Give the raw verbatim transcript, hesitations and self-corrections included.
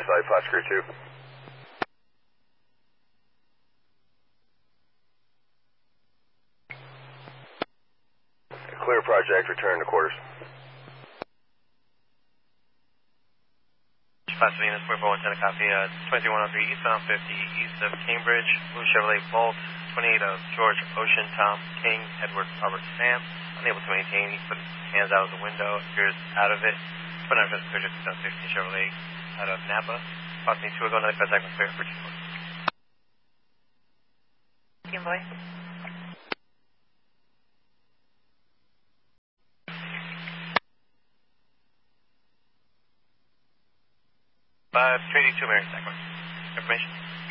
side, flat screw two. Clear project, return to quarters. Pasadena, four four one, ten, copy, uh, twenty-one oh three eastbound fifty, east of Cambridge, Blue Chevrolet Bolt, twenty-eight of George Ocean, Tom King, Edward Robert Sam, unable to maintain, he put his hands out of the window, appears out of it, twenty-nine for the clear, twenty sixteen Chevrolet, out of Napa, Pasadena two, go another contact with clear for two. Kimboy. five three two, Mary, second. Information.